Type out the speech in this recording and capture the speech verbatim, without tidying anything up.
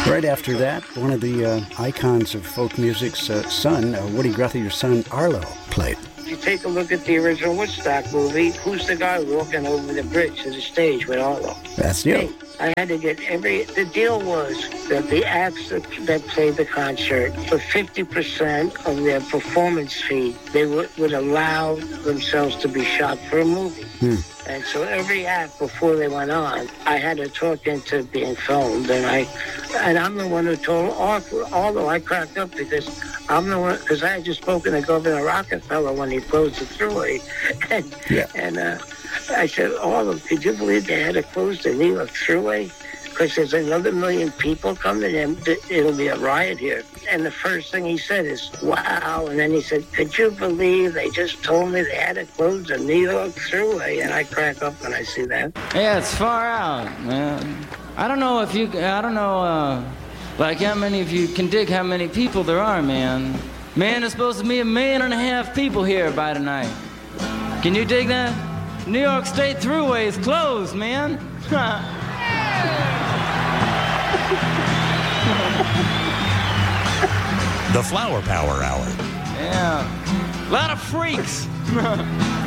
Right after that, one of the uh, icons of folk music's uh, son, uh, Woody Guthrie, your son, Arlo, played. You take a look at the original Woodstock movie, who's the guy walking over the bridge to the stage with Arlo? That's you. Hey, I had to get every... The deal was that the acts that, that played the concert, for fifty percent of their performance fee, they would, would allow themselves to be shot for a movie. Hmm. And so every act before they went on, I had to talk into being filmed. And I, and I'm the one who told Arthur, although I cracked up because I'm the one, because I had just spoken to Governor Rockefeller when he closed the Thruway. And, yeah. and uh, I said, Arlo, could you believe they had to close the New York Thruway? Because there's another million people coming and it'll be a riot here. And the first thing he said is, wow. And then he said, could you believe they just told me they had to close the New York Thruway? And I crack up when I see that. Yeah, it's far out, man. I don't know if you, I don't know, uh, like how many of you can dig how many people there are, man. Man, there's supposed to be a million and a half people here by tonight. Can you dig that? New York State Thruway is closed, man. The Flower Power Hour. Yeah. A lot of freaks.